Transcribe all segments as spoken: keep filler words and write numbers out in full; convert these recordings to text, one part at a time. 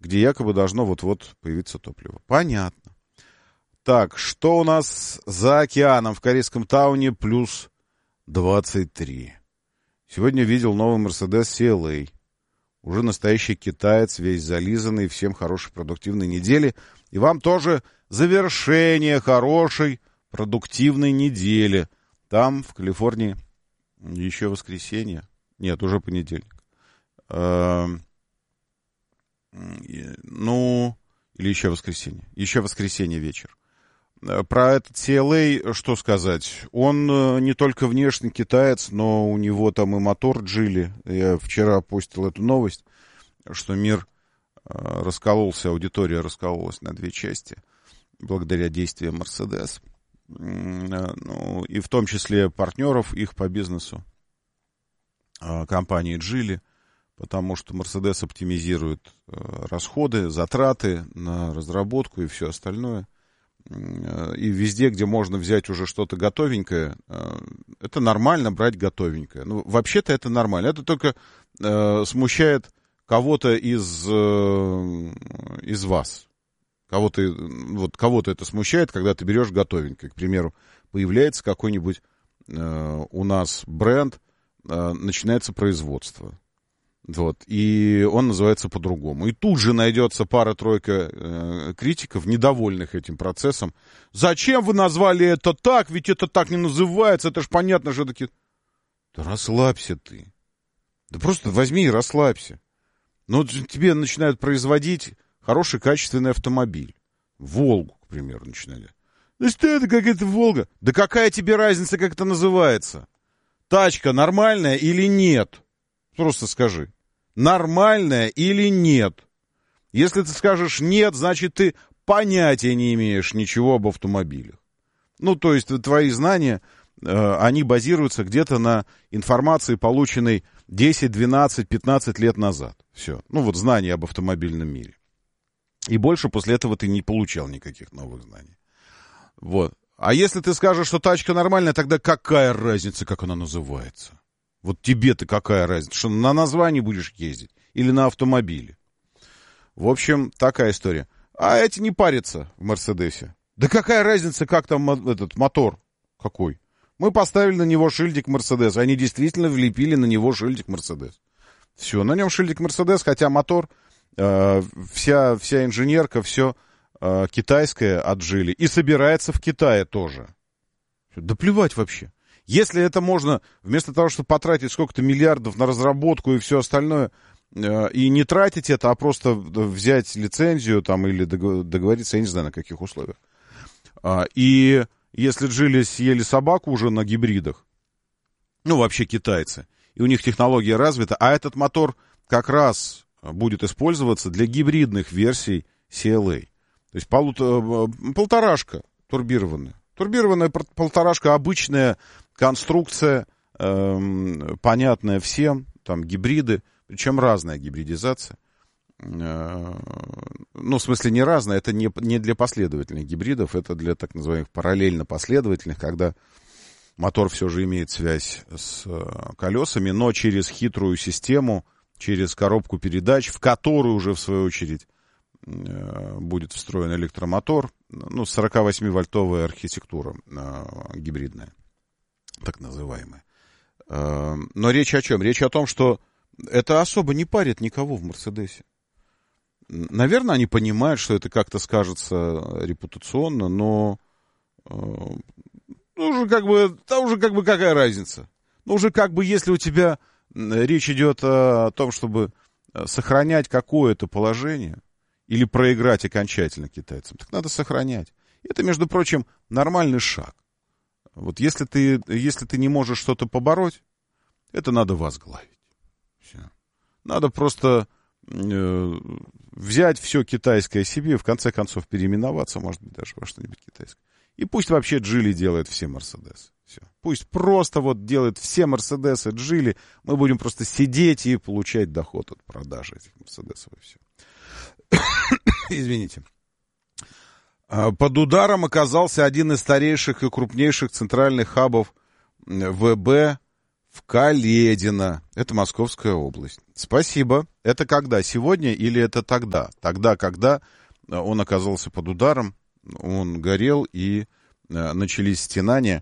где якобы должно вот-вот появиться топливо. Понятно. Так, что у нас за океаном? В корейском Тауне плюс двадцать три. Сегодня видел новый Mercedes си эл эй. Уже настоящий китаец, весь зализанный. Всем хорошей продуктивной недели. И вам тоже завершение хорошей продуктивной недели. Там, в Калифорнии, еще воскресенье. Нет, уже понедельник. Ну, или еще воскресенье. Еще воскресенье вечер. Про этот си эл эй что сказать? Он не только внешний китаец, но у него там и мотор Geely. Я вчера постил эту новость, что мир раскололся, аудитория раскололась на две части благодаря действиям Mercedes. Ну, и в том числе партнеров их по бизнесу, компании Geely, потому что Mercedes оптимизирует расходы, затраты на разработку и все остальное. И везде, где можно взять уже что-то готовенькое, это нормально брать готовенькое. Ну, вообще-то это нормально. Это только э, смущает кого-то из, э, из вас. Кого-то, вот, кого-то это смущает, когда ты берешь готовенькое. К примеру, появляется какой-нибудь э, у нас бренд, э, начинается производство. Вот, и он называется по-другому. И тут же найдется пара-тройка э, критиков, недовольных этим процессом. Зачем вы назвали это так? Ведь это так не называется. Это ж понятно, что такие... Да расслабься ты. Да просто возьми и расслабься. Ну, тебе начинают производить хороший, качественный автомобиль. Волгу, к примеру, начинали. Да что это, какая-то Волга? Да какая тебе разница, как это называется? Тачка нормальная или нет? Просто скажи. Нормальная или нет? Если ты скажешь нет, значит, ты понятия не имеешь ничего об автомобилях. Ну, то есть, твои знания, э, они базируются где-то на информации, полученной десять, двенадцать, пятнадцать лет назад. Все. Ну, вот знания об автомобильном мире. И больше после этого ты не получал никаких новых знаний. Вот. А если ты скажешь, что тачка нормальная, тогда какая разница, как она называется? Вот тебе-то какая разница, что на названии будешь ездить или на автомобиле. В общем, такая история. А эти не парятся в Мерседесе. Да какая разница, как там этот мотор какой? Мы поставили на него шильдик Мерседес. Они действительно влепили на него шильдик Мерседес. Все, на нем шильдик Мерседес, хотя мотор, э, вся, вся инженерка, все э, китайское от Geely. И собирается в Китае тоже. Да плевать вообще. Если это можно, вместо того, чтобы потратить сколько-то миллиардов на разработку и все остальное, э, и не тратить это, а просто взять лицензию там, или договориться, я не знаю, на каких условиях. А, и если Geely съели собаку уже на гибридах, ну, вообще китайцы, и у них технология развита, а этот мотор как раз будет использоваться для гибридных версий си эл эй. То есть полу- полторашка турбированная. Турбированная полторашка, обычная конструкция, э, понятная всем, там гибриды, причем разная гибридизация. Э, ну, в смысле, не разная, это не, не для последовательных гибридов, это для так называемых параллельно последовательных, когда мотор все же имеет связь с э, колесами, но через хитрую систему, через коробку передач, в которую уже, в свою очередь, э, будет встроен электромотор, ну, сорокавосьмивольтовая архитектура э, гибридная, так называемая. Э, но речь о чем? Речь о том, что это особо не парит никого в Мерседесе. Наверное, они понимают, что это как-то скажется репутационно, но э, ну, уже как бы, да уже как бы какая разница? Ну, уже как бы, если у тебя речь идет о том, чтобы сохранять какое-то положение или проиграть окончательно китайцам, так надо сохранять. Это, между прочим, нормальный шаг. Вот если ты, если ты не можешь что-то побороть, это надо возглавить. Все. Надо просто э, взять все китайское себе, в конце концов переименоваться, может быть, даже во что-нибудь китайское. И пусть вообще Geely делает все Мерседесы. Все. Пусть просто вот делает все Мерседесы Geely. Мы будем просто сидеть и получать доход от продажи этих Мерседесов и все. Извините. Под ударом оказался один из старейших и крупнейших центральных хабов вэ бэ в Каледино. Это Московская область. Спасибо. Это когда? Сегодня или это тогда? Тогда, когда он оказался под ударом, он горел и э, начались стенания.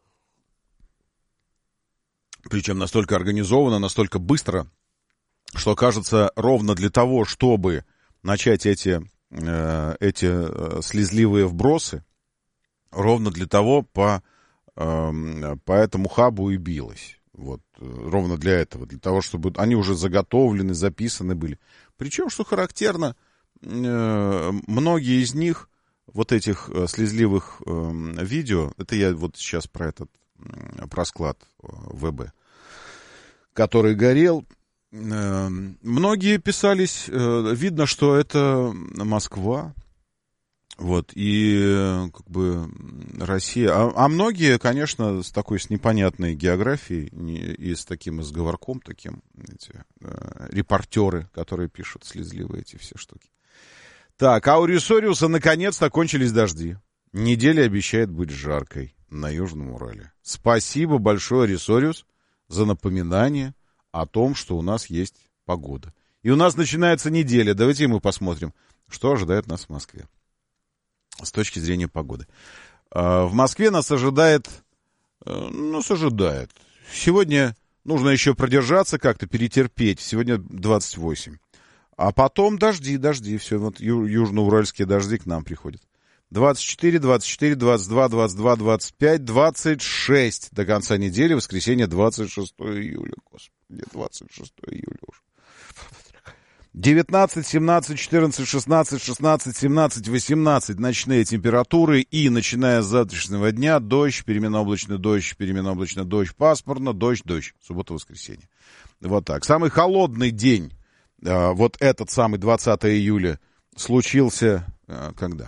Причем настолько организованно, настолько быстро, что, кажется, ровно для того, чтобы начать эти, э, эти э, слезливые вбросы, ровно для того по, э, по этому хабу и билось. Вот, ровно для этого, для того, чтобы они уже заготовлены, записаны были. Причем, что характерно, э, многие из них, вот этих э, слезливых э, видео, это я вот сейчас про этот, э, про склад э, ВБ, который горел, э, многие писались, э, видно, что это Москва, вот, и э, как бы Россия, а, а многие, конечно, с такой, с непонятной географией, не, и с таким изговорком, таким, эти, э, репортеры, которые пишут слезливые эти все штуки. Так, а у Рисориуса наконец-то кончились дожди. Неделя обещает быть жаркой на Южном Урале. Спасибо большое, Рисориус, за напоминание о том, что у нас есть погода. И у нас начинается неделя. Давайте мы посмотрим, что ожидает нас в Москве с точки зрения погоды. В Москве нас ожидает, ну, ожидает. Сегодня нужно еще продержаться как-то, перетерпеть. Сегодня двадцать восемь. А потом дожди, дожди. Все, вот ю- южноуральские дожди к нам приходят. двадцать четыре, двадцать четыре, двадцать два, двадцать два, двадцать пять, двадцать шесть до конца недели. Воскресенье, двадцать шестого июля. Господи, двадцать шестого июля уже. девятнадцать, семнадцать, четырнадцать, шестнадцать, шестнадцать, семнадцать, восемнадцать ночные температуры. И начиная с завтрашнего дня дождь, переменно-облачный дождь, переменно-облачный дождь, пасмурно, дождь, дождь. Суббота-воскресенье. Вот так. Самый холодный день, вот этот самый двадцатого июля, случился когда?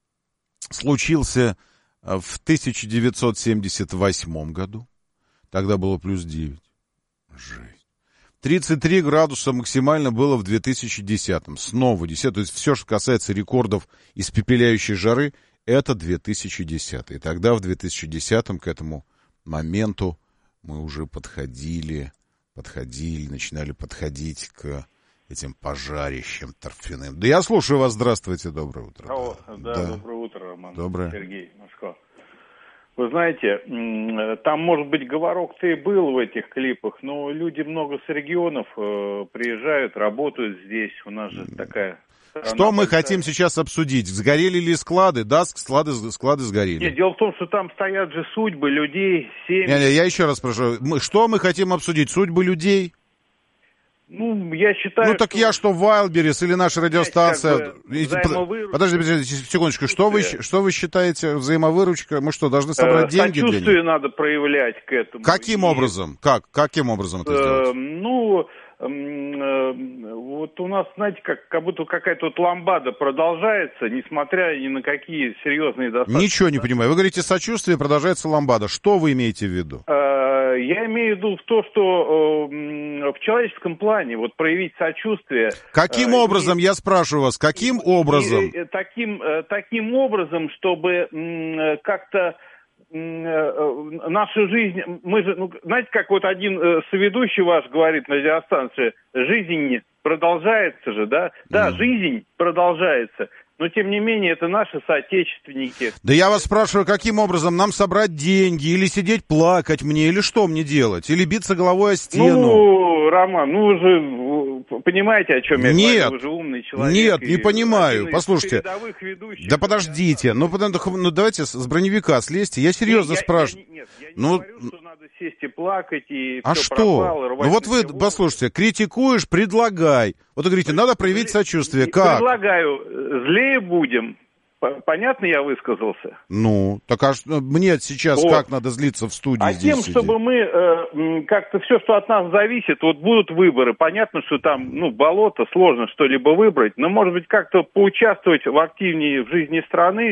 Случился в тысяча девятьсот семьдесят восьмом году. Тогда было плюс девять. Жесть. тридцать три градуса максимально было в две тысячи десятом. Снова десятый. То есть все, что касается рекордов испепеляющей жары, это две тысячи десятый. И тогда в две тысячи десятом к этому моменту мы уже подходили, подходили, начинали подходить к этим пожарищем торфяным. Да я слушаю вас. Здравствуйте, доброе утро. Алло, да, да. Доброе утро, Роман. Доброе. Сергей, Москва. Вы знаете, там, может быть, говорок-то и был в этих клипах, но люди много с регионов э, приезжают, работают здесь. У нас же такая... Что мы большая. Хотим сейчас обсудить? Сгорели ли склады? Да, склады, склады сгорели. Нет, дело в том, что там стоят же судьбы людей, семьи. Не, не, я еще раз прошу. Мы, что мы хотим обсудить? Судьбы людей? Ну, я считаю, Ну, так что... я что, Вайлдберрис или наша радиостанция... Как бы взаимовыручка... Подождите, секундочку, что вы, что вы считаете взаимовыручка? Мы что, должны собрать э, деньги для них? Сочувствие надо проявлять к этому. Каким И... образом? Как? Каким образом это сделать? Э, ну... Вот у нас, знаете, как, как будто какая-то вот ламбада продолжается, несмотря ни на какие серьезные достатки. Ничего не понимаю. Вы говорите, сочувствие, продолжается ламбада. Что вы имеете в виду? Я имею в виду в то, что в человеческом плане вот проявить сочувствие... Каким образом, и, я спрашиваю вас, каким образом? И, таким, таким образом, чтобы как-то... нашу жизнь, мы же, ну, знаете, как вот один э, соведущий ваш говорит на радиостанции, жизнь продолжается же, да? Да, mm. жизнь продолжается, но тем не менее это наши соотечественники. Да я вас спрашиваю, каким образом нам собрать деньги, или сидеть плакать мне, или что мне делать, или биться головой о стену? Ну, Роман, ну вы же понимаете, о чем я нет, говорю, вы же умный человек. Нет, не понимаю, послушайте. Да подождите, ну, ну давайте с броневика слезьте, я серьезно нет, спрашиваю. Я, я, нет, я не ну, говорю, что надо сесть и плакать, и а все что? пропало, Ну вот вы, послушайте, критикуешь, предлагай. Вот вы говорите, надо проявить сочувствие. Как? Предлагаю, злее будем. Понятно я высказался? Ну, так а мне сейчас вот. Как надо злиться в студии а здесь тем, сидеть? Чтобы мы э, как-то все, что от нас зависит, вот будут выборы. Понятно, что там, ну, болото, сложно что-либо выбрать, но, может быть, как-то поучаствовать в активнее в жизни страны,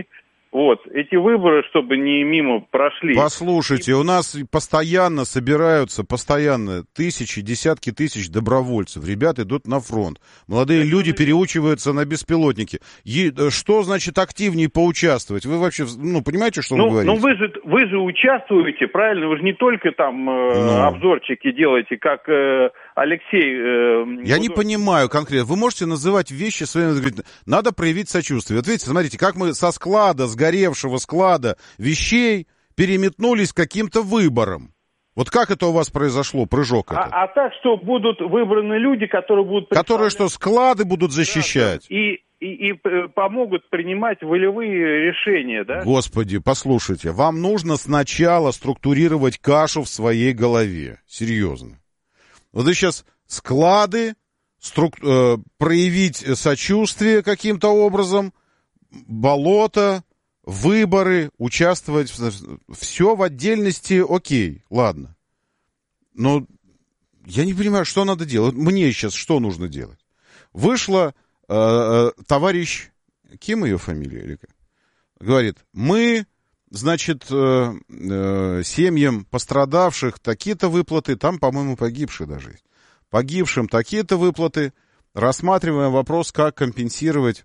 Вот, эти выборы, чтобы не мимо прошли. Послушайте, у нас постоянно собираются, постоянно тысячи, десятки тысяч добровольцев. Ребята идут на фронт. Молодые так люди вы... переучиваются на беспилотники. Е... Что значит активнее поучаствовать? Вы вообще, ну, понимаете, что ну, вы говорите? Ну, вы же, вы же участвуете, правильно? Вы же не только там э, ну... обзорчики делаете, как... Э... Алексей... Э, Я не понимаю конкретно. Вы можете называть вещи своими... Надо проявить сочувствие. Вот видите, смотрите, как мы со склада, сгоревшего склада вещей переметнулись к каким-то выборам. Вот как это у вас произошло, прыжок а, этот? А так, что будут выбраны люди, которые будут... Которые что, склады будут защищать? И, и, и помогут принимать волевые решения, да? Господи, послушайте, вам нужно сначала структурировать кашу в своей голове. Серьезно. Вот вы сейчас склады, струк... э, проявить сочувствие каким-то образом, болото, выборы, участвовать, все в отдельности, окей, ладно. Но я не понимаю, что надо делать. Мне сейчас что нужно делать? Вышла э, товарищ, Ким ее фамилия или как? Говорит, мы... Значит, э, э, семьям пострадавших такие-то выплаты, там, по-моему, погибшие даже есть. Погибшим такие-то выплаты. Рассматриваем вопрос, как компенсировать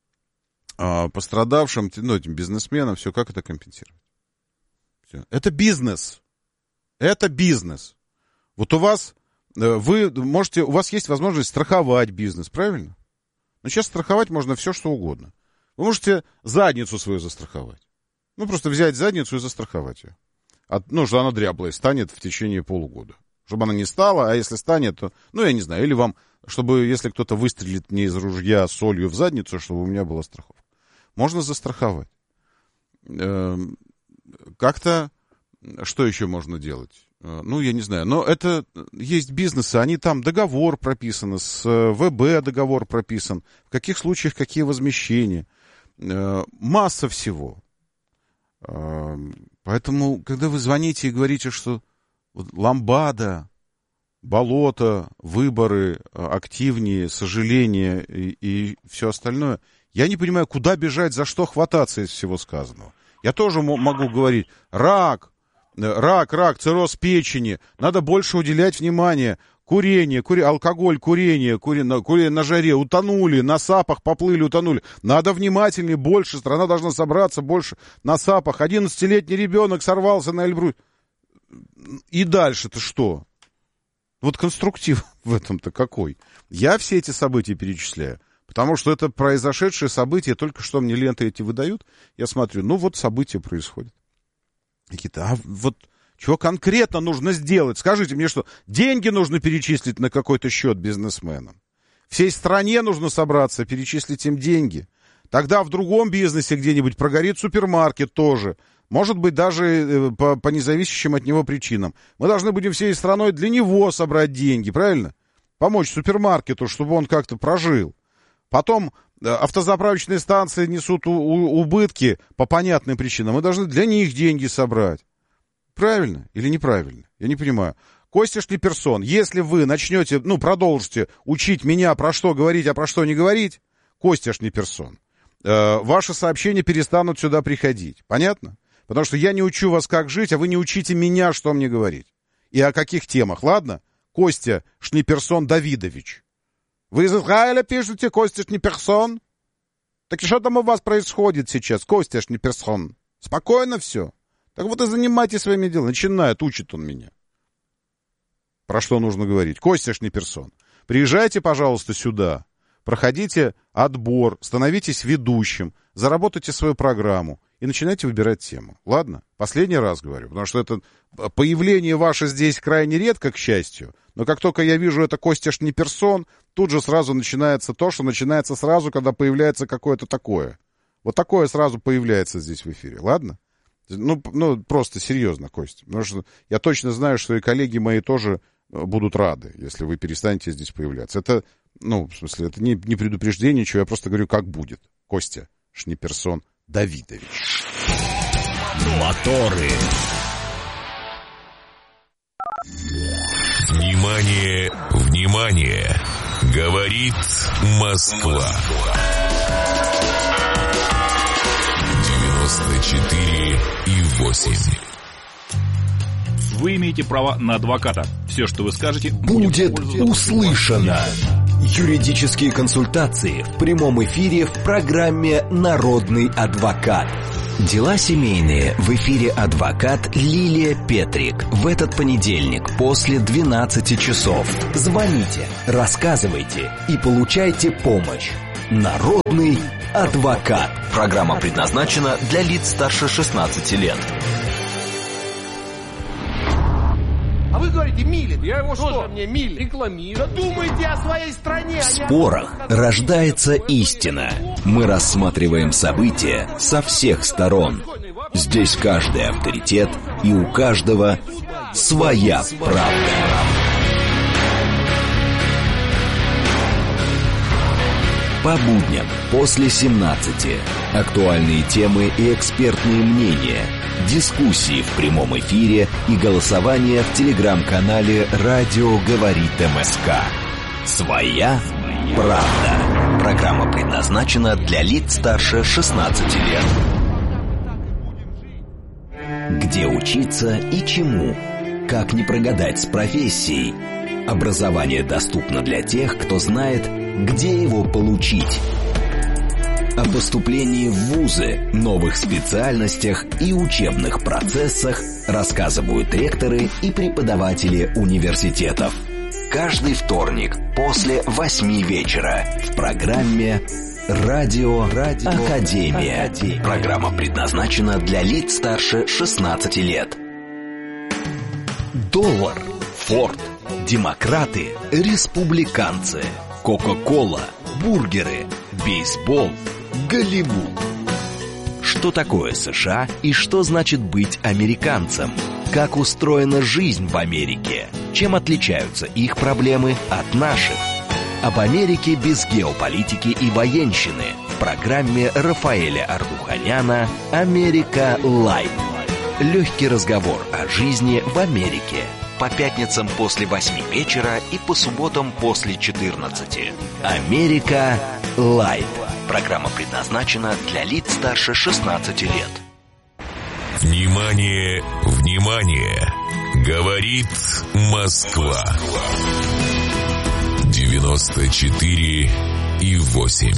э, пострадавшим, ну, этим бизнесменам, все, как это компенсировать. Все. Это бизнес. Это бизнес. Вот у вас, э, вы можете, у вас есть возможность страховать бизнес, правильно? Но сейчас страховать можно все, что угодно. Вы можете задницу свою застраховать. Ну, просто взять задницу и застраховать ее. От, ну, что она дряблая станет в течение полугода. Чтобы она не стала, а если станет, то... Ну, я не знаю, или вам, чтобы, если кто-то выстрелит мне из ружья солью в задницу, чтобы у меня была страховка. Можно застраховать. Эм, как-то... Что еще можно делать? Э, ну, я не знаю. Но это... Есть бизнесы, они там договор прописан, с ВБ договор прописан. В каких случаях какие возмещения. Э, масса всего. Поэтому, когда вы звоните и говорите, что вот, ламбада, болото, выборы, активнее, сожаление и, и все остальное, я не понимаю, куда бежать, за что хвататься из всего сказанного. Я тоже м- могу говорить, рак, рак, рак, цирроз печени, надо больше уделять внимание. Курение, кури... алкоголь, курение, кури... на... курение на жаре, утонули, на сапах поплыли, утонули. Надо внимательнее, больше, страна должна собраться больше на сапах. одиннадцатилетний ребенок сорвался на Эльбрус. И дальше-то что? Вот конструктив в этом-то какой? Я все эти события перечисляю, потому что это произошедшие события, только что мне ленты эти выдают. Я смотрю, ну вот события происходят. Какие-то, а вот... Чего конкретно нужно сделать? Скажите мне, что деньги нужно перечислить на какой-то счет бизнесменам? Всей стране нужно собраться, перечислить им деньги. Тогда в другом бизнесе где-нибудь прогорит супермаркет тоже. Может быть, даже по, по независящим от него причинам. Мы должны будем всей страной для него собрать деньги, правильно? Помочь супермаркету, чтобы он как-то прожил. Потом автозаправочные станции несут у, у, убытки по понятным причинам. Мы должны для них деньги собрать. Правильно или неправильно? Я не понимаю. Костя Шниперсон, если вы начнете, ну, продолжите учить меня, про что говорить, а про что не говорить, Костя Шниперсон, э, ваши сообщения перестанут сюда приходить. Понятно? Потому что я не учу вас, как жить, а вы не учите меня, что мне говорить. И о каких темах, ладно? Костя Шниперсон Давидович. Вы из Израиля пишете, Костя Шниперсон? Так и что там у вас происходит сейчас, Костя Шниперсон? Спокойно все? Так вот и занимайтесь своими делами. Начинает, учит он меня. Про что нужно говорить? Костя Шниперсон, приезжайте, пожалуйста, сюда. Проходите отбор, становитесь ведущим, заработайте свою программу и начинайте выбирать тему. Ладно? Последний раз говорю, потому что это появление ваше здесь крайне редко, к счастью. Но как только я вижу это Костя Шниперсон, тут же сразу начинается то, что начинается сразу, когда появляется какое-то такое. Вот такое сразу появляется здесь в эфире. Ладно? Ну, ну, просто серьезно, Костя. Потому что я точно знаю, что и коллеги мои тоже будут рады, если вы перестанете здесь появляться. Это, ну, в смысле, это не, не предупреждение, ничего, я просто говорю, как будет. Костя Шниперсон Давидович. Моторы. Внимание, внимание! Говорит Москва. девяносто четыре и восемь. Вы имеете право на адвоката. Все, что вы скажете, будет услышано. Юридические консультации в прямом эфире в программе «Народный адвокат». Дела семейные в эфире адвокат Лилия Петрик. В этот понедельник после двенадцати часов. Звоните, рассказывайте и получайте помощь. Народный адвокат. Программа предназначена для лиц старше шестнадцати лет. А вы говорите, милит. Я его что? Тоже мне милит. Рекламирует. Да думайте о своей стране. В спорах рождается истина. Мы рассматриваем события со всех сторон. Здесь каждый авторитет, и у каждого своя правда. По будням после семнадцати. Актуальные темы и экспертные мнения. Дискуссии в прямом эфире и голосование в телеграм-канале «Радио говорит МСК». Своя правда. Программа предназначена для лиц старше шестнадцати лет. Где учиться и чему? Как не прогадать с профессией? Образование доступно для тех, кто знает, где его получить. О поступлении в вузы, новых специальностях и учебных процессах рассказывают ректоры и преподаватели университетов. Каждый вторник после восьми вечера в программе «Радио Академия». Программа предназначена для лиц старше шестнадцати лет. Доллар, Форд, демократы, республиканцы, Кока-кола, бургеры, бейсбол, Голливуд. Что такое США и что значит быть американцем? Как устроена жизнь в Америке? Чем отличаются их проблемы от наших? Об Америке без геополитики и военщины в программе Рафаэля Ардуханяна «Америка Лайв». Легкий разговор о жизни в Америке. По пятницам после восьми вечера и по субботам после четырнадцати. «Америка Лайв». Программа предназначена для лиц старше шестнадцати лет. Внимание, внимание! Говорит Москва. девяносто четыре и восемь.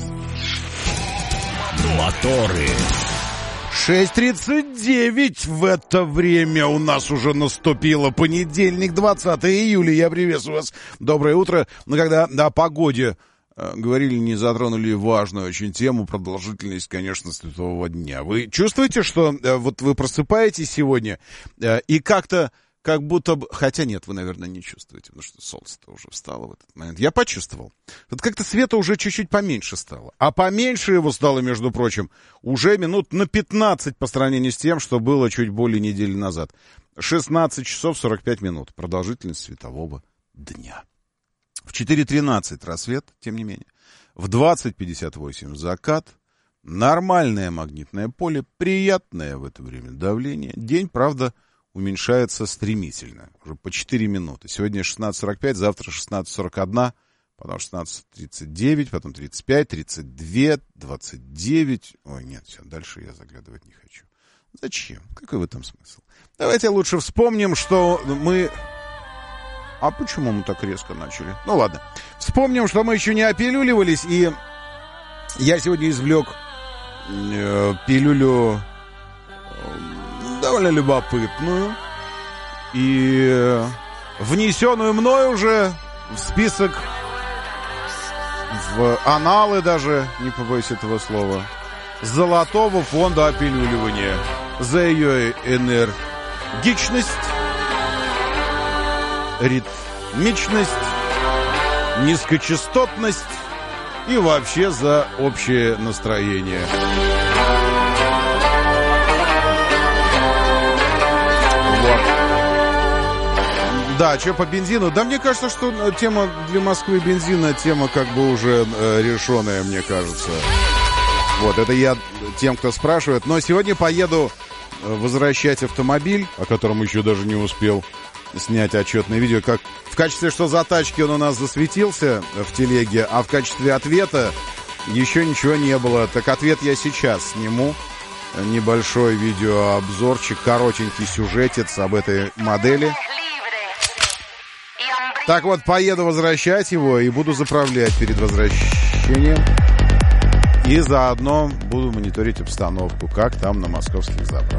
Моторы. шесть тридцать девять в это время у нас уже наступило. Понедельник, двадцатое июля. Я приветствую вас. Доброе утро. Ну, когда о погоде э, говорили, не затронули важную очень тему, продолжительность, конечно, светового дня. Вы чувствуете, что э, вот вы просыпаетесь сегодня э, и как-то как будто бы... Хотя нет, вы, наверное, не чувствуете, потому что солнце-то уже встало в этот момент. Я почувствовал. Вот как-то света уже чуть-чуть поменьше стало. А поменьше его стало, между прочим, уже минут на пятнадцать по сравнению с тем, что было чуть более недели назад. шестнадцать часов сорок пять минут. Продолжительность светового дня. В четыре тринадцать рассвет, тем не менее. В двадцать пятьдесят восемь закат. Нормальное магнитное поле. Приятное в это время давление. День, правда, уменьшается стремительно, уже по четыре минуты. Сегодня шестнадцать сорок пять, завтра шестнадцать сорок один, потом шестнадцать тридцать девять, потом тридцать пять, тридцать два, двадцать девять. Ой, нет, все, дальше я заглядывать не хочу. Зачем? Какой в этом смысл? Давайте лучше вспомним, что мы... А почему мы так резко начали? Ну ладно. Вспомним, что мы еще не опилюливались, и я сегодня извлек э, пилюлю... довольно любопытную и внесенную мной уже в список, в аналы даже, не побоюсь этого слова, Золотого фонда опилюливания за ее энергичность, ритмичность, низкочастотность и вообще за общее настроение. Да, что по бензину? Да, мне кажется, что тема для Москвы бензина, тема как бы уже э, решенная, мне кажется. Вот, это я тем, кто спрашивает. Но сегодня поеду возвращать автомобиль, о котором еще даже не успел снять отчетное видео. Как, в качестве что за тачки он у нас засветился в телеге, а в качестве ответа еще ничего не было. Так ответ я сейчас сниму. небольшой видеообзорчик, коротенький сюжетец об этой модели. Так вот, поеду возвращать его и буду заправлять перед возвращением. И заодно буду мониторить обстановку, как там на московских заправках.